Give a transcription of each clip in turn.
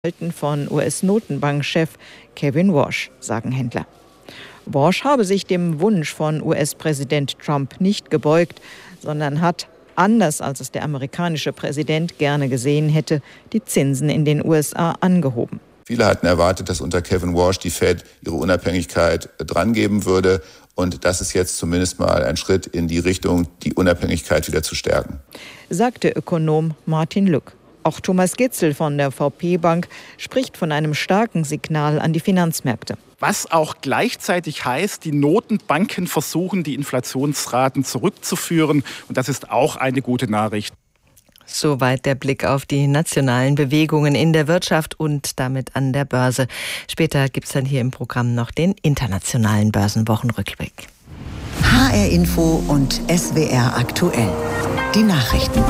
von US-Notenbankchef Kevin Warsh, sagen Händler. Warsh habe sich dem Wunsch von US-Präsident Trump nicht gebeugt, sondern hat, anders als es der amerikanische Präsident gerne gesehen hätte, die Zinsen in den USA angehoben. Viele hatten erwartet, dass unter Kevin Warsh die Fed ihre Unabhängigkeit drangeben würde. Und das ist jetzt zumindest mal ein Schritt in die Richtung, die Unabhängigkeit wieder zu stärken, sagte Ökonom Martin Lück. Auch Thomas Gitzel von der VP-Bank spricht von einem starken Signal an die Finanzmärkte. Was auch gleichzeitig heißt, die Notenbanken versuchen, die Inflationsraten zurückzuführen. Und das ist auch eine gute Nachricht. Soweit der Blick auf die nationalen Bewegungen in der Wirtschaft und damit an der Börse. Später gibt es dann hier im Programm noch den internationalen Börsenwochenrückblick. HR Info und SWR aktuell. Die Nachrichten.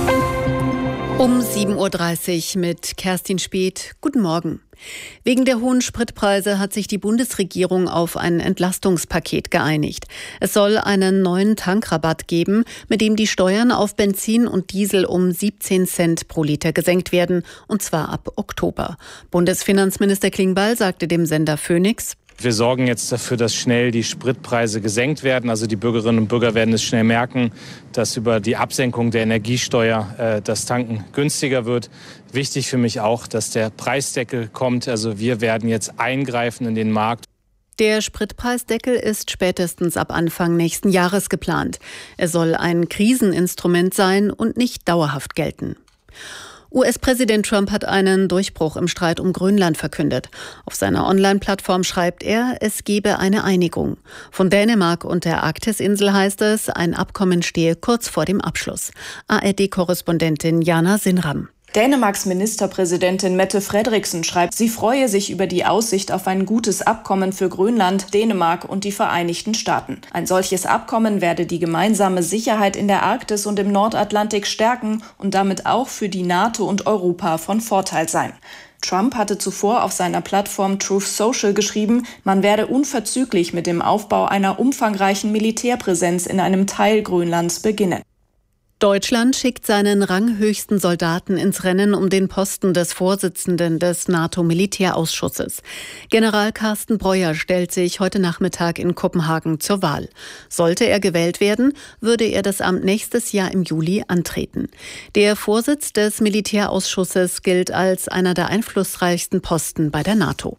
Um 7.30 Uhr mit Kerstin Speth. Guten Morgen. Wegen der hohen Spritpreise hat sich die Bundesregierung auf ein Entlastungspaket geeinigt. Es soll einen neuen Tankrabatt geben, mit dem die Steuern auf Benzin und Diesel um 17 Cent pro Liter gesenkt werden, und zwar ab Oktober. Bundesfinanzminister Klingbeil sagte dem Sender Phoenix: Wir sorgen jetzt dafür, dass schnell die Spritpreise gesenkt werden. Also die Bürgerinnen und Bürger werden es schnell merken, dass über die Absenkung der Energiesteuer das Tanken günstiger wird. Wichtig für mich auch, dass der Preisdeckel kommt. Also wir werden jetzt eingreifen in den Markt. Der Spritpreisdeckel ist spätestens ab Anfang nächsten Jahres geplant. Er soll ein Kriseninstrument sein und nicht dauerhaft gelten. US-Präsident Trump hat einen Durchbruch im Streit um Grönland verkündet. Auf seiner Online-Plattform schreibt er, es gebe eine Einigung. Von Dänemark und der Arktisinsel heißt es, ein Abkommen stehe kurz vor dem Abschluss. ARD-Korrespondentin Jana Sinram. Dänemarks Ministerpräsidentin Mette Frederiksen schreibt, sie freue sich über die Aussicht auf ein gutes Abkommen für Grönland, Dänemark und die Vereinigten Staaten. Ein solches Abkommen werde die gemeinsame Sicherheit in der Arktis und im Nordatlantik stärken und damit auch für die NATO und Europa von Vorteil sein. Trump hatte zuvor auf seiner Plattform Truth Social geschrieben, man werde unverzüglich mit dem Aufbau einer umfangreichen Militärpräsenz in einem Teil Grönlands beginnen. Deutschland schickt seinen ranghöchsten Soldaten ins Rennen um den Posten des Vorsitzenden des NATO-Militärausschusses. General Carsten Breuer stellt sich heute Nachmittag in Kopenhagen zur Wahl. Sollte er gewählt werden, würde er das Amt nächstes Jahr im Juli antreten. Der Vorsitz des Militärausschusses gilt als einer der einflussreichsten Posten bei der NATO.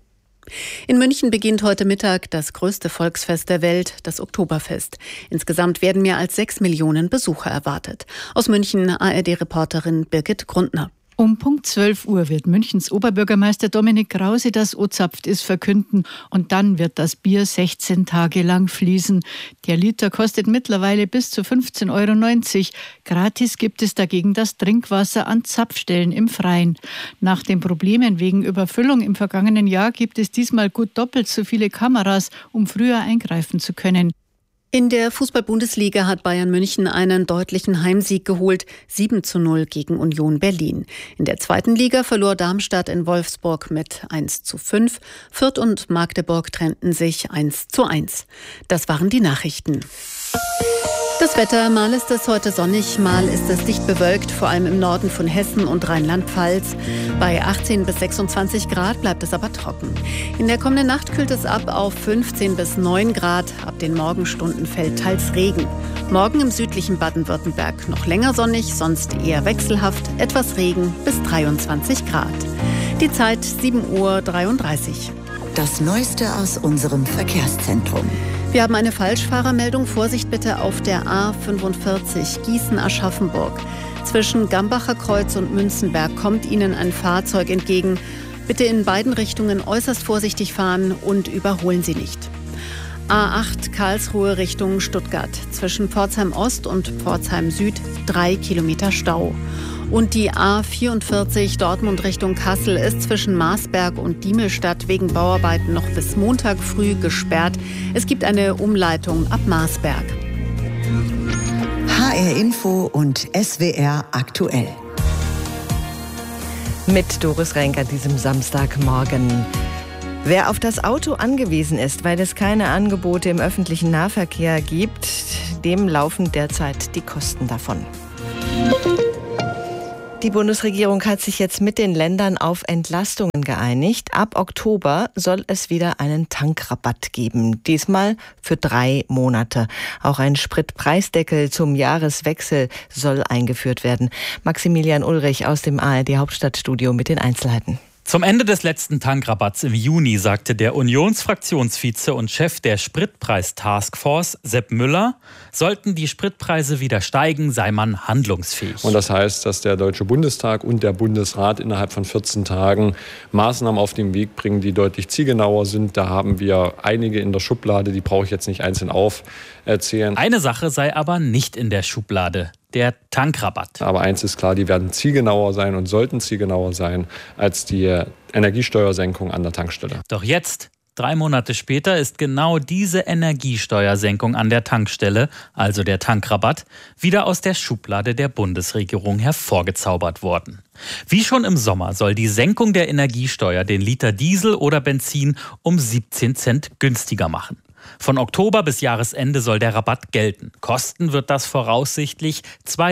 In München beginnt heute Mittag das größte Volksfest der Welt, das Oktoberfest. Insgesamt werden mehr als 6 Millionen Besucher erwartet. Aus München ARD-Reporterin Birgit Grundner. Um Punkt 12 Uhr wird Münchens Oberbürgermeister Dominik Krause das O-Zapft ist verkünden und dann wird das Bier 16 Tage lang fließen. Der Liter kostet mittlerweile bis zu 15,90 €. Gratis gibt es dagegen das Trinkwasser an Zapfstellen im Freien. Nach den Problemen wegen Überfüllung im vergangenen Jahr gibt es diesmal gut doppelt so viele Kameras, um früher eingreifen zu können. In der Fußball-Bundesliga hat Bayern München einen deutlichen Heimsieg geholt, 7:0 gegen Union Berlin. In der zweiten Liga verlor Darmstadt in Wolfsburg mit 1:5. Fürth und Magdeburg trennten sich 1:1. Das waren die Nachrichten. Das Wetter, mal ist es heute sonnig, mal ist es dicht bewölkt, vor allem im Norden von Hessen und Rheinland-Pfalz. Bei 18 bis 26 Grad bleibt es aber trocken. In der kommenden Nacht kühlt es ab auf 15 bis 9 Grad. Ab den Morgenstunden fällt teils Regen. Morgen im südlichen Baden-Württemberg noch länger sonnig, sonst eher wechselhaft, etwas Regen bis 23 Grad. Die Zeit 7:33 Uhr. Das Neueste aus unserem Verkehrszentrum. Wir haben eine Falschfahrermeldung. Vorsicht bitte auf der A45 Gießen-Aschaffenburg. Zwischen Gambacher Kreuz und Münzenberg kommt Ihnen ein Fahrzeug entgegen. Bitte in beiden Richtungen äußerst vorsichtig fahren und überholen Sie nicht. A8 Karlsruhe Richtung Stuttgart. Zwischen Pforzheim Ost und Pforzheim Süd 3 Kilometer Stau. Und die A44 Dortmund Richtung Kassel ist zwischen Marsberg und Diemelstadt wegen Bauarbeiten noch bis Montag früh gesperrt. Es gibt eine Umleitung ab Marsberg. HR Info und SWR aktuell. Mit Doris Renker diesem Samstagmorgen. Wer auf das Auto angewiesen ist, weil es keine Angebote im öffentlichen Nahverkehr gibt, dem laufen derzeit die Kosten davon. Die Bundesregierung hat sich jetzt mit den Ländern auf Entlastungen geeinigt. Ab Oktober soll es wieder einen Tankrabatt geben. Diesmal für 3 Monate. Auch ein Spritpreisdeckel zum Jahreswechsel soll eingeführt werden. Maximilian Ulrich aus dem ARD Hauptstadtstudio mit den Einzelheiten. Zum Ende des letzten Tankrabatts im Juni sagte der Unionsfraktionsvize und Chef der Spritpreis-Taskforce, Sepp Müller, sollten die Spritpreise wieder steigen, sei man handlungsfähig. Und das heißt, dass der Deutsche Bundestag und der Bundesrat innerhalb von 14 Tagen Maßnahmen auf den Weg bringen, die deutlich zielgenauer sind. Da haben wir einige in der Schublade, die brauche ich jetzt nicht einzeln aufzählen. Eine Sache sei aber nicht in der Schublade: der Tankrabatt. Aber eins ist klar, die werden zielgenauer sein und sollten zielgenauer sein als die Energiesteuersenkung an der Tankstelle. Doch jetzt, 3 Monate später, ist genau diese Energiesteuersenkung an der Tankstelle, also der Tankrabatt, wieder aus der Schublade der Bundesregierung hervorgezaubert worden. Wie schon im Sommer soll die Senkung der Energiesteuer den Liter Diesel oder Benzin um 17 Cent günstiger machen. Von Oktober bis Jahresende soll der Rabatt gelten. Kosten wird das voraussichtlich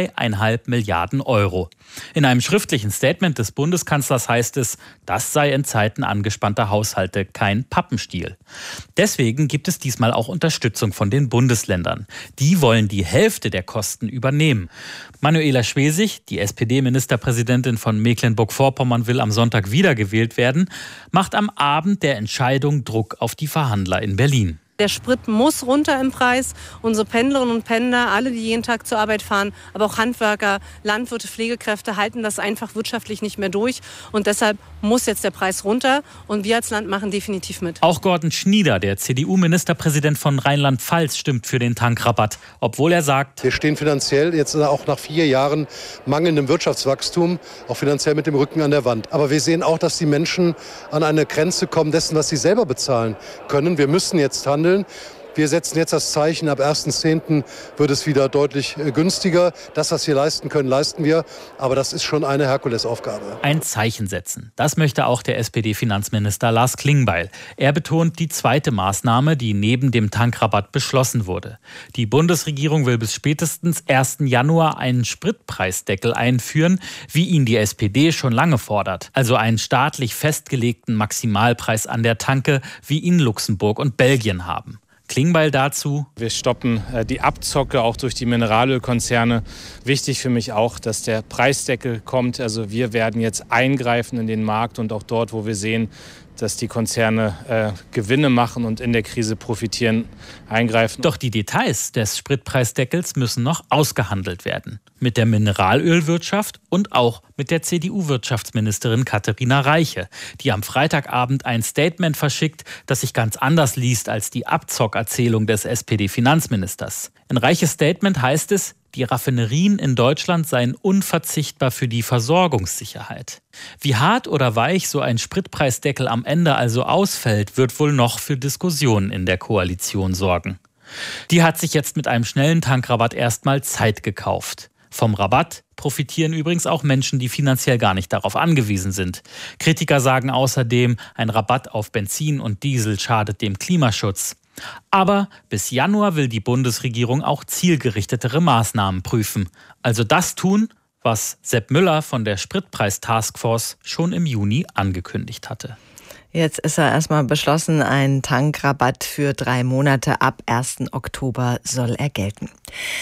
2,5 Milliarden Euro. In einem schriftlichen Statement des Bundeskanzlers heißt es, das sei in Zeiten angespannter Haushalte kein Pappenstiel. Deswegen gibt es diesmal auch Unterstützung von den Bundesländern. Die wollen die Hälfte der Kosten übernehmen. Manuela Schwesig, die SPD-Ministerpräsidentin von Mecklenburg-Vorpommern, will am Sonntag wiedergewählt werden, macht am Abend der Entscheidung Druck auf die Verhandler in Berlin. Der Sprit muss runter im Preis. Unsere Pendlerinnen und Pendler, alle, die jeden Tag zur Arbeit fahren, aber auch Handwerker, Landwirte, Pflegekräfte, halten das einfach wirtschaftlich nicht mehr durch. Und deshalb muss jetzt der Preis runter. Und wir als Land machen definitiv mit. Auch Gordon Schnieder, der CDU-Ministerpräsident von Rheinland-Pfalz, stimmt für den Tankrabatt. Obwohl er sagt, wir stehen finanziell jetzt auch nach 4 Jahren mangelndem Wirtschaftswachstum, auch finanziell mit dem Rücken an der Wand. Aber wir sehen auch, dass die Menschen an eine Grenze kommen dessen, was sie selber bezahlen können. Wir müssen jetzt handeln. Wir setzen jetzt das Zeichen, ab 1.10. wird es wieder deutlich günstiger. Das, was wir leisten können, leisten wir. Aber das ist schon eine Herkulesaufgabe. Ein Zeichen setzen. Das möchte auch der SPD-Finanzminister Lars Klingbeil. Er betont die zweite Maßnahme, die neben dem Tankrabatt beschlossen wurde. Die Bundesregierung will bis spätestens 1. Januar einen Spritpreisdeckel einführen, wie ihn die SPD schon lange fordert. Also einen staatlich festgelegten Maximalpreis an der Tanke, wie ihn Luxemburg und Belgien haben. Klingbeil dazu: Wir stoppen die Abzocke auch durch die Mineralölkonzerne. Wichtig für mich auch, dass der Preisdeckel kommt. Also wir werden jetzt eingreifen in den Markt und auch dort, wo wir sehen, dass die Konzerne Gewinne machen und in der Krise profitieren, eingreifen. Doch die Details des Spritpreisdeckels müssen noch ausgehandelt werden. Mit der Mineralölwirtschaft und auch mit der CDU-Wirtschaftsministerin Katharina Reiche, die am Freitagabend ein Statement verschickt, das sich ganz anders liest als die Abzockerzählung des SPD-Finanzministers. In Reiches Statement heißt es, die Raffinerien in Deutschland seien unverzichtbar für die Versorgungssicherheit. Wie hart oder weich so ein Spritpreisdeckel am Ende also ausfällt, wird wohl noch für Diskussionen in der Koalition sorgen. Die hat sich jetzt mit einem schnellen Tankrabatt erstmal Zeit gekauft. Vom Rabatt profitieren übrigens auch Menschen, die finanziell gar nicht darauf angewiesen sind. Kritiker sagen außerdem, ein Rabatt auf Benzin und Diesel schadet dem Klimaschutz. Aber bis Januar will die Bundesregierung auch zielgerichtetere Maßnahmen prüfen. Also das tun, was Sepp Müller von der Spritpreis-Taskforce schon im Juni angekündigt hatte. Jetzt ist er erstmal beschlossen, ein Tankrabatt für 3 Monate ab 1. Oktober soll er gelten.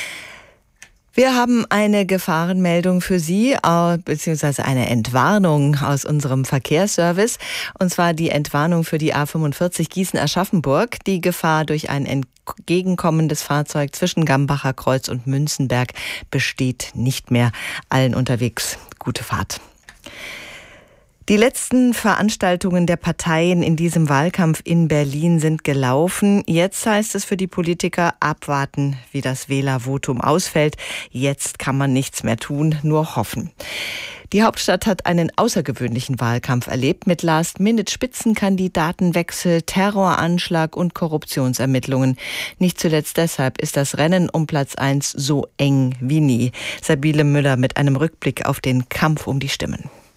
Wir haben eine Gefahrenmeldung für Sie, beziehungsweise eine Entwarnung aus unserem Verkehrsservice. Und zwar die Entwarnung für die A45 Gießen-Aschaffenburg. Die Gefahr durch ein entgegenkommendes Fahrzeug zwischen Gambacher Kreuz und Münzenberg besteht nicht mehr. Allen unterwegs gute Fahrt. Die letzten Veranstaltungen der Parteien in diesem Wahlkampf in Berlin sind gelaufen. Jetzt heißt es für die Politiker abwarten, wie das Wählervotum ausfällt. Jetzt kann man nichts mehr tun, nur hoffen. Die Hauptstadt hat einen außergewöhnlichen Wahlkampf erlebt mit Last-Minute-Spitzenkandidatenwechsel, Terroranschlag und Korruptionsermittlungen. Nicht zuletzt deshalb ist das Rennen um Platz 1 so eng wie nie. Sabine Müller mit einem Rückblick auf den Kampf um die Stimmen.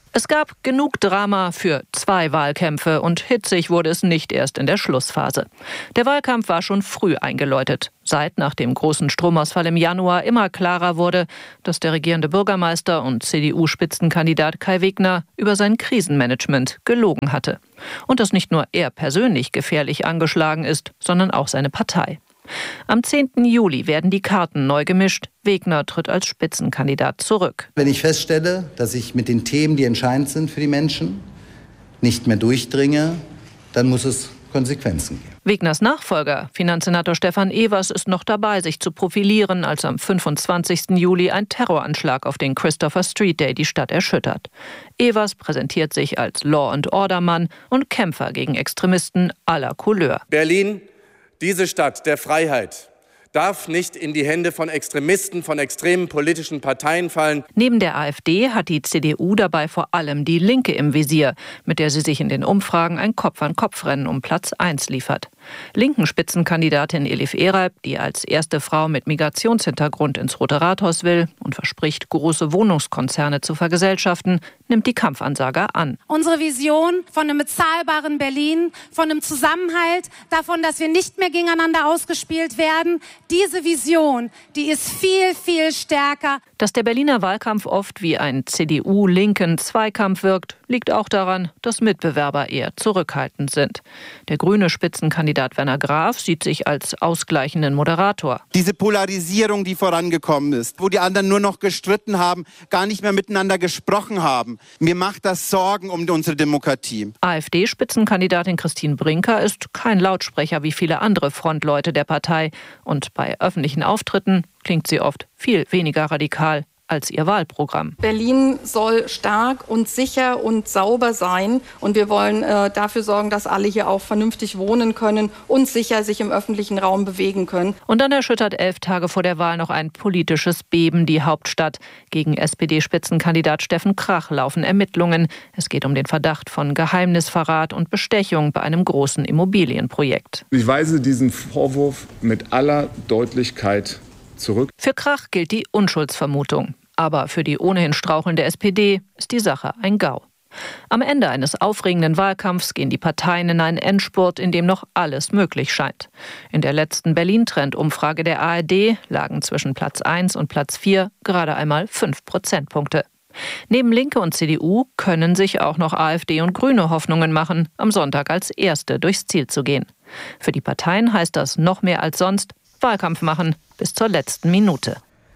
Es gab genug Drama für 2 Wahlkämpfe und hitzig wurde es nicht erst in der Schlussphase. Der Wahlkampf war schon früh eingeläutet. Seit nach dem großen Stromausfall im Januar immer klarer wurde, dass der regierende Bürgermeister und CDU-Spitzenkandidat Kai Wegner über sein Krisenmanagement gelogen hatte. Und dass nicht nur er persönlich gefährlich angeschlagen ist, sondern auch seine Partei. Am 10. Juli werden die Karten neu gemischt. Wegner tritt als Spitzenkandidat zurück. Wenn ich feststelle, dass ich mit den Themen, die entscheidend sind für die Menschen, nicht mehr durchdringe, dann muss es Konsequenzen geben. Wegners Nachfolger, Finanzsenator Stefan Evers, ist noch dabei, sich zu profilieren, als am 25. Juli ein Terroranschlag auf den Christopher Street Day die Stadt erschüttert. Evers präsentiert sich als Law-and-Order-Mann und Kämpfer gegen Extremisten aller Couleur. Berlin, diese Stadt der Freiheit, darf nicht in die Hände von Extremisten, von extremen politischen Parteien fallen. Neben der AfD hat die CDU dabei vor allem die Linke im Visier, mit der sie sich in den Umfragen ein Kopf-an-Kopf-Rennen um Platz 1 liefert. Linken Spitzenkandidatin Elif Eralp, die als erste Frau mit Migrationshintergrund ins Rote Rathaus will und verspricht, große Wohnungskonzerne zu vergesellschaften, nimmt die Kampfansager an. Unsere Vision von einem bezahlbaren Berlin, von einem Zusammenhalt, davon, dass wir nicht mehr gegeneinander ausgespielt werden, diese Vision, die ist viel, viel stärker. Dass der Berliner Wahlkampf oft wie ein CDU-linken Zweikampf wirkt, liegt auch daran, dass Mitbewerber eher zurückhaltend sind. Der grüne Spitzenkandidat Werner Graf sieht sich als ausgleichenden Moderator. Diese Polarisierung, die vorangekommen ist, wo die anderen nur noch gestritten haben, gar nicht mehr miteinander gesprochen haben. Mir macht das Sorgen um unsere Demokratie. AfD-Spitzenkandidatin Christine Brinker ist kein Lautsprecher wie viele andere Frontleute der Partei. Und bei öffentlichen Auftritten klingt sie oft viel weniger radikal als ihr Wahlprogramm. Berlin soll stark und sicher und sauber sein. Und wir wollen dafür sorgen, dass alle hier auch vernünftig wohnen können und sicher sich im öffentlichen Raum bewegen können. Und dann erschüttert 11 Tage vor der Wahl noch ein politisches Beben die Hauptstadt. Gegen SPD-Spitzenkandidat Steffen Krach laufen Ermittlungen. Es geht um den Verdacht von Geheimnisverrat und Bestechung bei einem großen Immobilienprojekt. Ich weise diesen Vorwurf mit aller Deutlichkeit zurück. Für Krach gilt die Unschuldsvermutung. Aber für die ohnehin strauchelnde SPD ist die Sache ein GAU. Am Ende eines aufregenden Wahlkampfs gehen die Parteien in einen Endspurt, in dem noch alles möglich scheint. In der letzten Berlin-Trend-Umfrage der ARD lagen zwischen Platz 1 und Platz 4 gerade einmal 5 Prozentpunkte. Neben Linke und CDU können sich auch noch AfD und Grüne Hoffnungen machen, am Sonntag als Erste durchs Ziel zu gehen. Für die Parteien heißt das noch mehr als sonst Wahlkampf machen bis zur letzten Minute.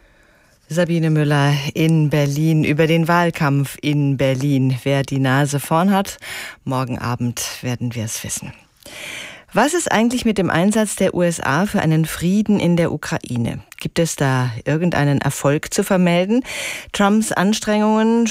Sabine Müller in Berlin über den Wahlkampf in Berlin. Wer die Nase vorn hat, morgen Abend werden wir es wissen. Was ist eigentlich mit dem Einsatz der USA für einen Frieden in der Ukraine? Gibt es da irgendeinen Erfolg zu vermelden? Trumps Anstrengungen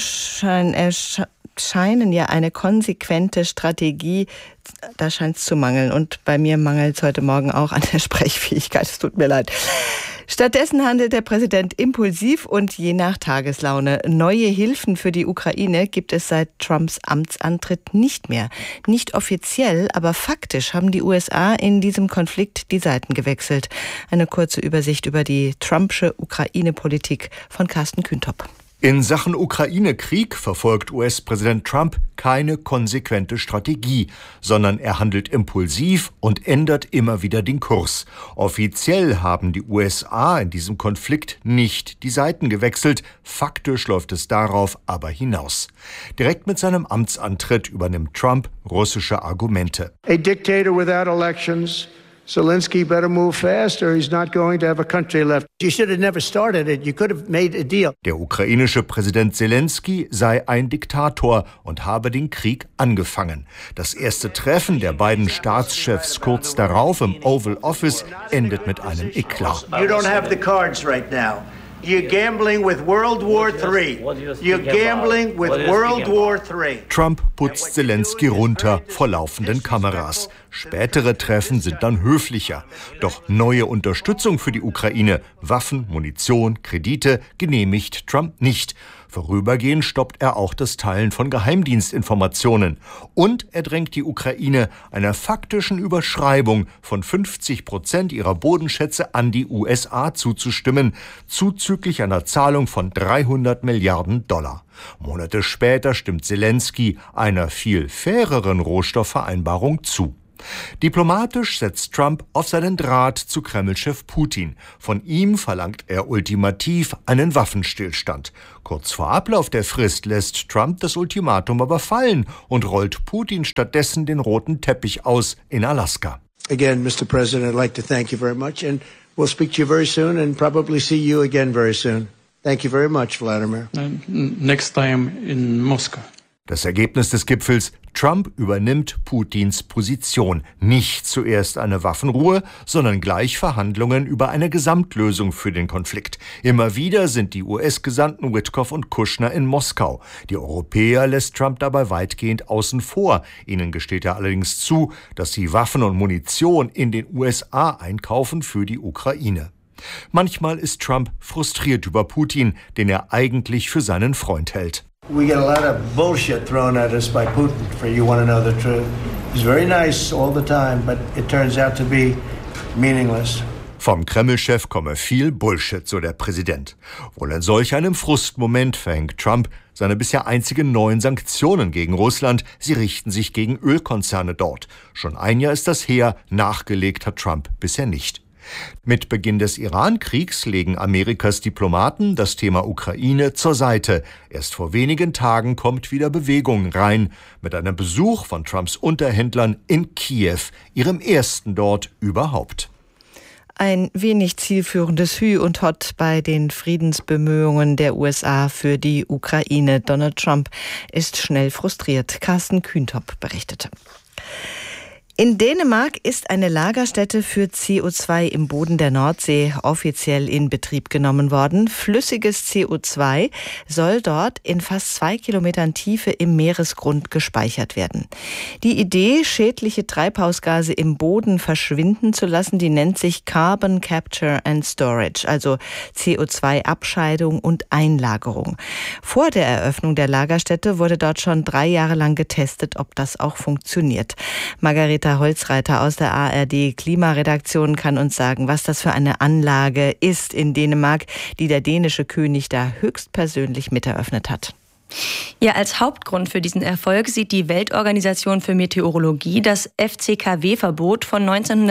scheinen ja eine konsequente Strategie, da scheint es zu mangeln. Und bei mir mangelt es heute Morgen auch an der Sprechfähigkeit. Es tut mir leid. Stattdessen handelt der Präsident impulsiv und je nach Tageslaune. Neue Hilfen für die Ukraine gibt es seit Trumps Amtsantritt nicht mehr. Nicht offiziell, aber faktisch haben die USA in diesem Konflikt die Seiten gewechselt. Eine kurze Übersicht über die Trumpsche Ukraine-Politik von Carsten Kühntop. In Sachen Ukraine-Krieg verfolgt US-Präsident Trump keine konsequente Strategie, sondern er handelt impulsiv und ändert immer wieder den Kurs. Offiziell haben die USA in diesem Konflikt nicht die Seiten gewechselt, faktisch läuft es darauf aber hinaus. Direkt mit seinem Amtsantritt übernimmt Trump russische Argumente. A dictator without elections. Zelensky better move fast or he's not going to have a country left. You should have never started it. You could have made a deal. Der ukrainische Präsident Zelensky sei ein Diktator und habe den Krieg angefangen. Das erste Treffen der beiden Staatschefs kurz darauf im Oval Office endet mit einem Eklat. You don't have the cards right now. You're gambling with World War III. You're gambling with World War III. Trump putzt Zelensky runter vor laufenden Kameras. Spätere Treffen sind dann höflicher. Doch neue Unterstützung für die Ukraine, Waffen, Munition, Kredite genehmigt Trump nicht. Vorübergehend stoppt er auch das Teilen von Geheimdienstinformationen. Und er drängt die Ukraine einer faktischen Überschreibung von 50% ihrer Bodenschätze an die USA zuzustimmen, zuzüglich einer Zahlung von $300 Milliarden. Monate später stimmt Selenskyj einer viel faireren Rohstoffvereinbarung zu. Diplomatisch setzt Trump auf seinen Draht zu Kreml-Chef Putin. Von ihm verlangt er ultimativ einen Waffenstillstand. Kurz vor Ablauf der Frist lässt Trump das Ultimatum aber fallen und rollt Putin stattdessen den roten Teppich aus in Alaska. Again, Mr. President, I'd like to thank you very much, and we'll speak to you very soon and probably see you again very soon. Thank you very much, Vladimir. Next time in Moscow. Das Ergebnis des Gipfels: Trump übernimmt Putins Position. Nicht zuerst eine Waffenruhe, sondern gleich Verhandlungen über eine Gesamtlösung für den Konflikt. Immer wieder sind die US-Gesandten Witkoff und Kushner in Moskau. Die Europäer lässt Trump dabei weitgehend außen vor. Ihnen gesteht er allerdings zu, dass sie Waffen und Munition in den USA einkaufen für die Ukraine. Manchmal ist Trump frustriert über Putin, den er eigentlich für seinen Freund hält. We get a lot of bullshit thrown at us by Putin, for you want to know the truth. He's very nice all the time, but it turns out to be meaningless. Vom Kreml-Chef komme viel Bullshit, so der Präsident. Wohl in solch einem Frustmoment verhängt Trump seine bisher einzigen neuen Sanktionen gegen Russland. Sie richten sich gegen Ölkonzerne dort. Schon ein Jahr ist das her, nachgelegt hat Trump bisher nicht. Mit Beginn des Iran-Kriegs legen Amerikas Diplomaten das Thema Ukraine zur Seite. Erst vor wenigen Tagen kommt wieder Bewegung rein, mit einem Besuch von Trumps Unterhändlern in Kiew, ihrem ersten dort überhaupt. Ein wenig zielführendes Hü und Hott bei den Friedensbemühungen der USA für die Ukraine. Donald Trump ist schnell frustriert. Carsten Kühntop berichtete. In Dänemark ist eine Lagerstätte für CO2 im Boden der Nordsee offiziell in Betrieb genommen worden. Flüssiges CO2 soll dort in fast 2 Kilometern Tiefe im Meeresgrund gespeichert werden. Die Idee, schädliche Treibhausgase im Boden verschwinden zu lassen, die nennt sich Carbon Capture and Storage, also CO2-Abscheidung und Einlagerung. Vor der Eröffnung der Lagerstätte wurde dort schon 3 Jahre lang getestet, ob das auch funktioniert. Margareta Holzreiter aus der ARD Klimaredaktion kann uns sagen, was das für eine Anlage ist in Dänemark, die der dänische König da höchstpersönlich miteröffnet hat. Ja, als Hauptgrund für diesen Erfolg sieht die Weltorganisation für Meteorologie das FCKW-Verbot von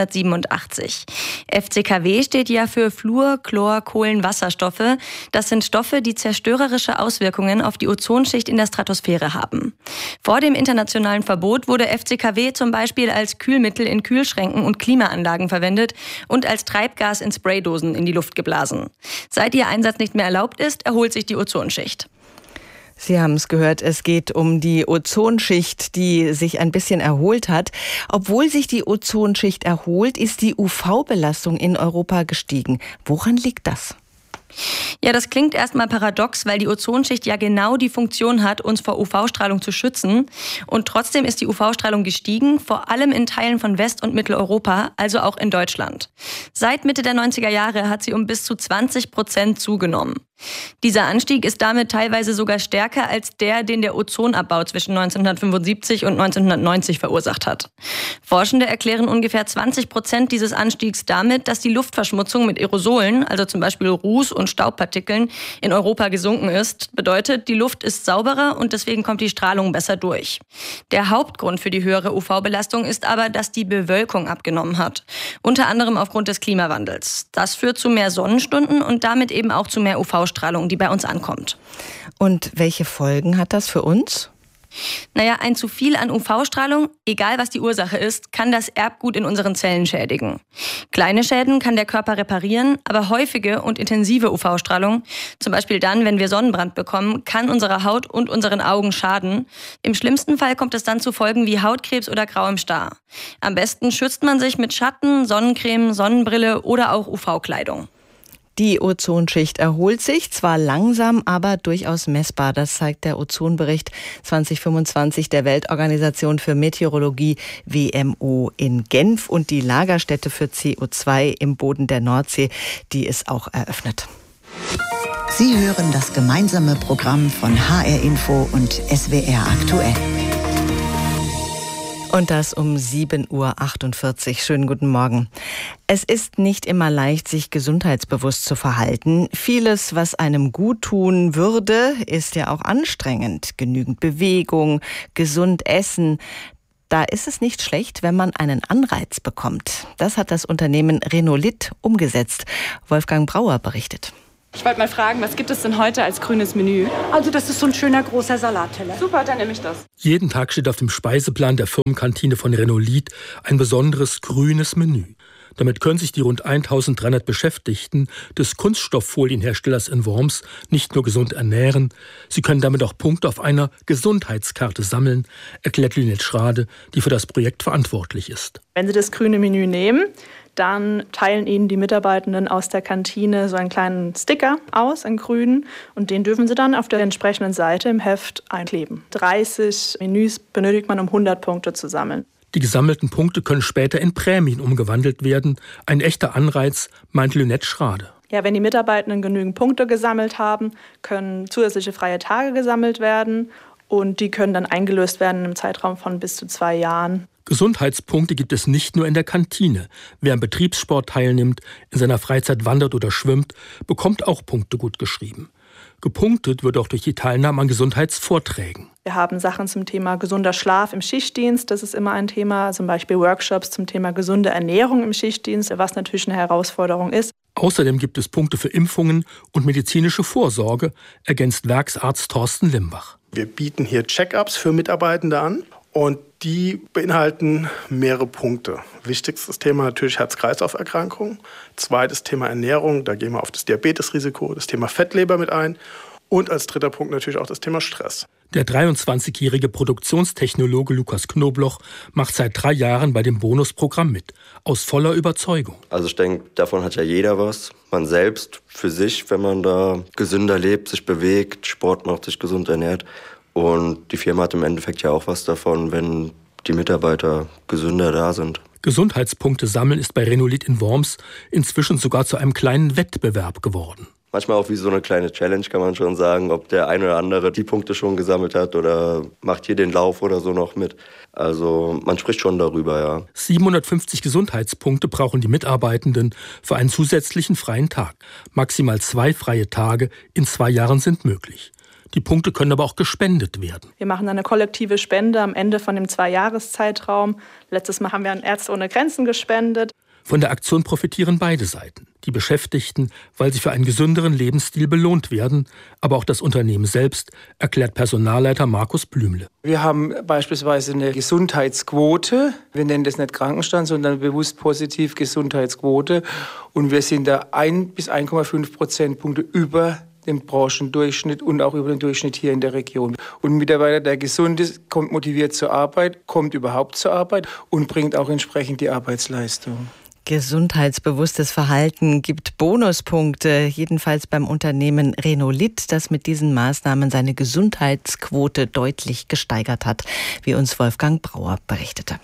1987. FCKW steht ja für Fluor, Chlor, Kohlenwasserstoffe. Das sind Stoffe, die zerstörerische Auswirkungen auf die Ozonschicht in der Stratosphäre haben. Vor dem internationalen Verbot wurde FCKW zum Beispiel als Kühlmittel in Kühlschränken und Klimaanlagen verwendet und als Treibgas in Spraydosen in die Luft geblasen. Seit ihr Einsatz nicht mehr erlaubt ist, erholt sich die Ozonschicht. Sie haben es gehört, es geht um die Ozonschicht, die sich ein bisschen erholt hat. Obwohl sich die Ozonschicht erholt, ist die UV-Belastung in Europa gestiegen. Woran liegt das? Ja, das klingt erstmal paradox, weil die Ozonschicht ja genau die Funktion hat, uns vor UV-Strahlung zu schützen. Und trotzdem ist die UV-Strahlung gestiegen, vor allem in Teilen von West- und Mitteleuropa, also auch in Deutschland. Seit Mitte der 90er Jahre hat sie um bis zu 20% zugenommen. Dieser Anstieg ist damit teilweise sogar stärker als der, den der Ozonabbau zwischen 1975 und 1990 verursacht hat. Forschende erklären ungefähr 20% dieses Anstiegs damit, dass die Luftverschmutzung mit Aerosolen, also zum Beispiel Ruß und Staubpartikeln, in Europa gesunken ist. Bedeutet, die Luft ist sauberer und deswegen kommt die Strahlung besser durch. Der Hauptgrund für die höhere UV-Belastung ist aber, dass die Bewölkung abgenommen hat. Unter anderem aufgrund des Klimawandels. Das führt zu mehr Sonnenstunden und damit eben auch zu mehr UV-Strahlung, die bei uns ankommt. Und welche Folgen hat das für uns? Naja, ein zu viel an UV-Strahlung, egal was die Ursache ist, kann das Erbgut in unseren Zellen schädigen. Kleine Schäden kann der Körper reparieren, aber häufige und intensive UV-Strahlung, zum Beispiel dann, wenn wir Sonnenbrand bekommen, kann unserer Haut und unseren Augen schaden. Im schlimmsten Fall kommt es dann zu Folgen wie Hautkrebs oder grauem Star. Am besten schützt man sich mit Schatten, Sonnencreme, Sonnenbrille oder auch UV-Kleidung. Die Ozonschicht erholt sich, zwar langsam, aber durchaus messbar. Das zeigt der Ozonbericht 2025 der Weltorganisation für Meteorologie WMO in Genf. Und die Lagerstätte für CO2 im Boden der Nordsee, die ist auch eröffnet. Sie hören das gemeinsame Programm von HR Info und SWR aktuell. Und das um 7:48 Uhr. Schönen guten Morgen. Es ist nicht immer leicht, sich gesundheitsbewusst zu verhalten. Vieles, was einem gut tun würde, ist ja auch anstrengend. Genügend Bewegung, gesund essen. Da ist es nicht schlecht, wenn man einen Anreiz bekommt. Das hat das Unternehmen Renolit umgesetzt. Wolfgang Brauer berichtet. Ich wollte mal fragen, was gibt es denn heute als grünes Menü? Also das ist so ein schöner großer Salatteller. Super, dann nehme ich das. Jeden Tag steht auf dem Speiseplan der Firmenkantine von Renolit ein besonderes grünes Menü. Damit können sich die rund 1300 Beschäftigten des Kunststofffolienherstellers in Worms nicht nur gesund ernähren, sie können damit auch Punkte auf einer Gesundheitskarte sammeln, erklärt Lynette Schrade, die für das Projekt verantwortlich ist. Wenn Sie das grüne Menü nehmen, dann teilen Ihnen die Mitarbeitenden aus der Kantine so einen kleinen Sticker aus, einen grünen, und den dürfen Sie dann auf der entsprechenden Seite im Heft einkleben. 30 Menüs benötigt man, um 100 Punkte zu sammeln. Die gesammelten Punkte können später in Prämien umgewandelt werden. Ein echter Anreiz, meint Lynette Schrade. Ja, wenn die Mitarbeitenden genügend Punkte gesammelt haben, können zusätzliche freie Tage gesammelt werden und die können dann eingelöst werden im Zeitraum von bis zu 2 Jahren. Gesundheitspunkte gibt es nicht nur in der Kantine. Wer am Betriebssport teilnimmt, in seiner Freizeit wandert oder schwimmt, bekommt auch Punkte gut geschrieben. Gepunktet wird auch durch die Teilnahme an Gesundheitsvorträgen. Wir haben Sachen zum Thema gesunder Schlaf im Schichtdienst, das ist immer ein Thema. Zum Beispiel Workshops zum Thema gesunde Ernährung im Schichtdienst, was natürlich eine Herausforderung ist. Außerdem gibt es Punkte für Impfungen und medizinische Vorsorge, ergänzt Werksarzt Thorsten Limbach. Wir bieten hier Check-ups für Mitarbeitende an und die beinhalten mehrere Punkte. Wichtigstes Thema natürlich Herz-Kreislauf-Erkrankungen. Zweites Thema Ernährung, da gehen wir auf das Diabetesrisiko, das Thema Fettleber mit ein. Und als dritter Punkt natürlich auch das Thema Stress. Der 23-jährige Produktionstechnologe Lukas Knobloch macht seit 3 Jahren bei dem Bonusprogramm mit. Aus voller Überzeugung. Also ich denke, davon hat ja jeder was. Man selbst für sich, wenn man da gesünder lebt, sich bewegt, Sport macht, sich gesund ernährt. Und die Firma hat im Endeffekt ja auch was davon, wenn die Mitarbeiter gesünder da sind. Gesundheitspunkte sammeln ist bei Renolit in Worms inzwischen sogar zu einem kleinen Wettbewerb geworden. Manchmal auch wie so eine kleine Challenge, kann man schon sagen, ob der eine oder andere die Punkte schon gesammelt hat oder macht hier den Lauf oder so noch mit. Also man spricht schon darüber, ja. 750 Gesundheitspunkte brauchen die Mitarbeitenden für einen zusätzlichen freien Tag. Maximal 2 freie Tage in 2 Jahren sind möglich. Die Punkte können aber auch gespendet werden. Wir machen eine kollektive Spende am Ende von dem 2-Jahreszeitraum. Letztes Mal haben wir an Ärzte ohne Grenzen gespendet. Von der Aktion profitieren beide Seiten. Die Beschäftigten, weil sie für einen gesünderen Lebensstil belohnt werden, aber auch das Unternehmen selbst, erklärt Personalleiter Markus Blümle. Wir haben beispielsweise eine Gesundheitsquote. Wir nennen das nicht Krankenstand, sondern bewusst positiv Gesundheitsquote. Und wir sind da 1 bis 1,5 Prozentpunkte über dem Branchendurchschnitt und auch über den Durchschnitt hier in der Region. Und ein Mitarbeiter, der gesund ist, kommt motiviert zur Arbeit, kommt überhaupt zur Arbeit und bringt auch entsprechend die Arbeitsleistung. Gesundheitsbewusstes Verhalten gibt Bonuspunkte, jedenfalls beim Unternehmen Renolit, das mit diesen Maßnahmen seine Gesundheitsquote deutlich gesteigert hat, wie uns Wolfgang Brauer berichtete.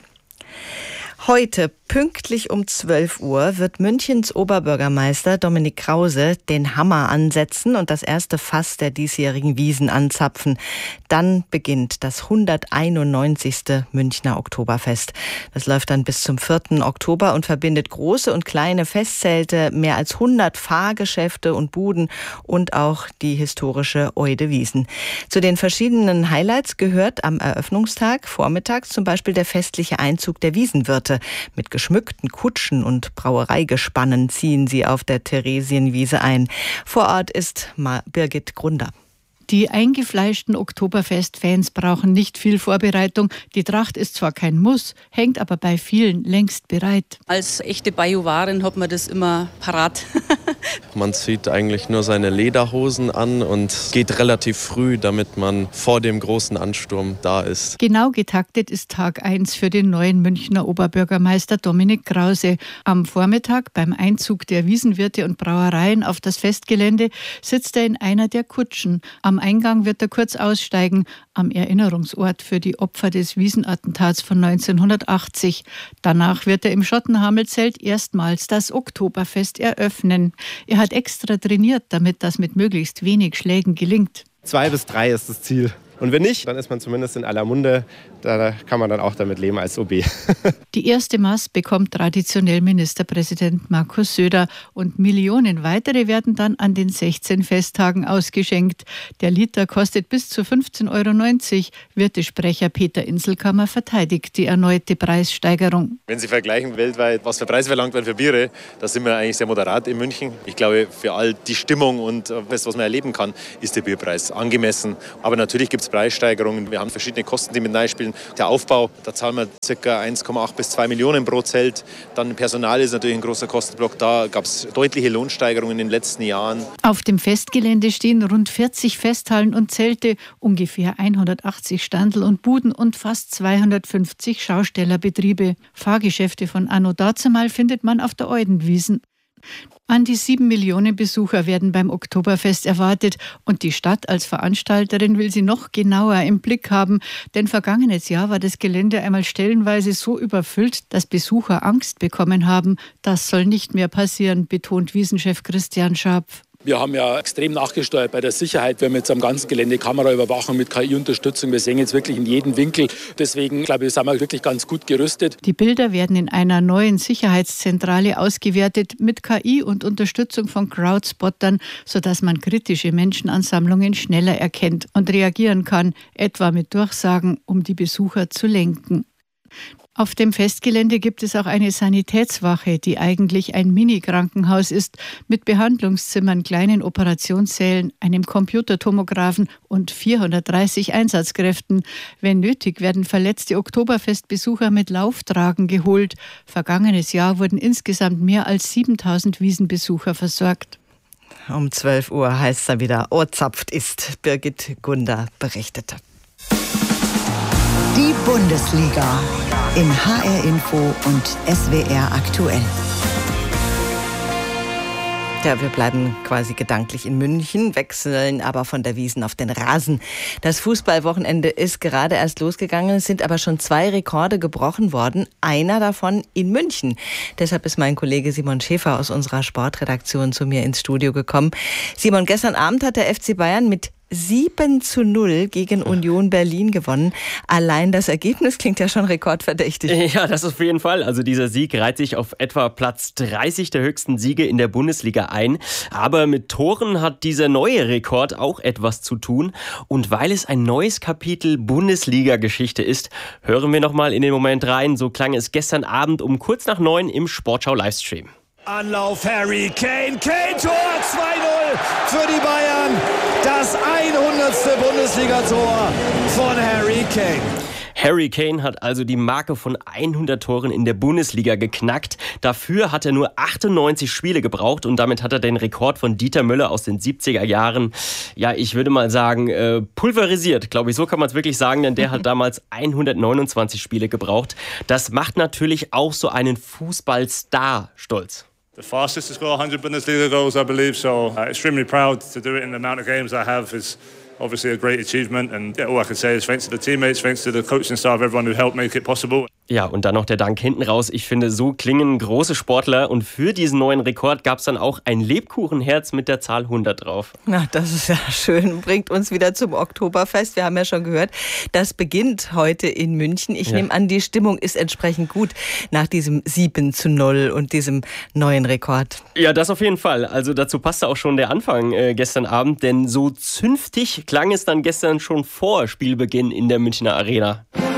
Heute, pünktlich um 12 Uhr, wird Münchens Oberbürgermeister Dominik Krause den Hammer ansetzen und das erste Fass der diesjährigen Wiesn anzapfen. Dann beginnt das 191. Münchner Oktoberfest. Das läuft dann bis zum 4. Oktober und verbindet große und kleine Festzelte, mehr als 100 Fahrgeschäfte und Buden und auch die historische Oide Wiesn. Zu den verschiedenen Highlights gehört am Eröffnungstag vormittags zum Beispiel der festliche Einzug der Wiesenwirte. Mit geschmückten Kutschen und Brauereigespannen ziehen sie auf der Theresienwiese ein. Vor Ort ist Birgit Grunder. Die eingefleischten Oktoberfest-Fans brauchen nicht viel Vorbereitung. Die Tracht ist zwar kein Muss, hängt aber bei vielen längst bereit. Als echte Bajuwarin hat man das immer parat. Man zieht eigentlich nur seine Lederhosen an und geht relativ früh, damit man vor dem großen Ansturm da ist. Genau getaktet ist Tag 1 für den neuen Münchner Oberbürgermeister Dominik Krause. Am Vormittag beim Einzug der Wiesenwirte und Brauereien auf das Festgelände sitzt er in einer der Kutschen. Am Am Eingang wird er kurz aussteigen, am Erinnerungsort für die Opfer des Wiesenattentats von 1980. Danach wird er im Schottenhamelzelt erstmals das Oktoberfest eröffnen. Er hat extra trainiert, damit das mit möglichst wenig Schlägen gelingt. 2 bis 3 ist das Ziel. Und wenn nicht, dann ist man zumindest in aller Munde. Da kann man dann auch damit leben als OB. Die erste Maß bekommt traditionell Ministerpräsident Markus Söder und Millionen weitere werden dann an den 16 Festtagen ausgeschenkt. Der Liter kostet bis zu 15,90 €. Wirtesprecher Peter Inselkammer verteidigt die erneute Preissteigerung. Wenn Sie vergleichen weltweit, was für Preise verlangt werden für Biere, da sind wir eigentlich sehr moderat in München. Ich glaube, für all die Stimmung und das, was man erleben kann, ist der Bierpreis angemessen. Aber natürlich gibt es Preissteigerungen. Wir haben verschiedene Kosten, die mit reinspielen. Der Aufbau, da zahlen wir ca. 1,8 bis 2 Millionen pro Zelt. Dann Personal ist natürlich ein großer Kostenblock. Da gab es deutliche Lohnsteigerungen in den letzten Jahren. Auf dem Festgelände stehen rund 40 Festhallen und Zelte, ungefähr 180 Standel und Buden und fast 250 Schaustellerbetriebe. Fahrgeschäfte von anno dazumal findet man auf der Eudenwiesen. An die 7 Millionen Besucher werden beim Oktoberfest erwartet und die Stadt als Veranstalterin will sie noch genauer im Blick haben, denn vergangenes Jahr war das Gelände einmal stellenweise so überfüllt, dass Besucher Angst bekommen haben. Das soll nicht mehr passieren, betont Wiesenchef Christian Scharpf. Wir haben ja extrem nachgesteuert bei der Sicherheit. Wir haben jetzt am ganzen Gelände Kameraüberwachung mit KI-Unterstützung. Wir sehen jetzt wirklich in jedem Winkel. Deswegen, glaube ich, sind wir wirklich ganz gut gerüstet. Die Bilder werden in einer neuen Sicherheitszentrale ausgewertet mit KI und Unterstützung von Crowdspottern, sodass man kritische Menschenansammlungen schneller erkennt und reagieren kann, etwa mit Durchsagen, um die Besucher zu lenken. Auf dem Festgelände gibt es auch eine Sanitätswache, die eigentlich ein Mini-Krankenhaus ist, mit Behandlungszimmern, kleinen Operationssälen, einem Computertomographen und 430 Einsatzkräften. Wenn nötig, werden verletzte Oktoberfestbesucher mit Lauftragen geholt. Vergangenes Jahr wurden insgesamt mehr als 7.000 Wiesenbesucher versorgt. Um 12 Uhr heißt es dann wieder, Ozapft ist. Birgit Gunder berichtete. Die Bundesliga in HR Info und SWR aktuell. Ja, wir bleiben quasi gedanklich in München, wechseln aber von der Wiesn auf den Rasen. Das Fußballwochenende ist gerade erst losgegangen, es sind aber schon 2 Rekorde gebrochen worden, einer davon in München. Deshalb ist mein Kollege Simon Schäfer aus unserer Sportredaktion zu mir ins Studio gekommen. Simon, gestern Abend hat der FC Bayern mit 7:0 gegen Union Berlin gewonnen. Allein das Ergebnis klingt ja schon rekordverdächtig. Ja, das auf jeden Fall. Also dieser Sieg reiht sich auf etwa Platz 30 der höchsten Siege in der Bundesliga ein. Aber mit Toren hat dieser neue Rekord auch etwas zu tun. Und weil es ein neues Kapitel Bundesliga-Geschichte ist, hören wir nochmal in den Moment rein. So klang es gestern Abend um kurz nach 9 im Sportschau-Livestream. Anlauf Harry Kane, Tor 2-0 für die Bayern. Das 100. Bundesliga-Tor von Harry Kane. Harry Kane hat also die Marke von 100 Toren in der Bundesliga geknackt. Dafür hat er nur 98 Spiele gebraucht und damit hat er den Rekord von Dieter Müller aus den 70er Jahren, ja, ich würde mal sagen, pulverisiert, glaube ich. So kann man es wirklich sagen, denn der hat damals 129 Spiele gebraucht. Das macht natürlich auch so einen Fußballstar stolz. The fastest to score 100 Bundesliga goals, I believe, so extremely proud to do it in the amount of games I have is obviously a great achievement, and yeah, all I can say is thanks to the teammates, thanks to the coaching staff, everyone who helped make it possible. Ja, und dann noch der Dank hinten raus. Ich finde, so klingen große Sportler und für diesen neuen Rekord gab es dann auch ein Lebkuchenherz mit der Zahl 100 drauf. Na, das ist ja schön. Bringt uns wieder zum Oktoberfest. Wir haben ja schon gehört, das beginnt heute in München. Ich nehme an, die Stimmung ist entsprechend gut nach diesem 7:0 und diesem neuen Rekord. Ja, das auf jeden Fall. Also dazu passte auch schon der Anfang gestern Abend, denn so zünftig klang es dann gestern schon vor Spielbeginn in der Münchner Arena.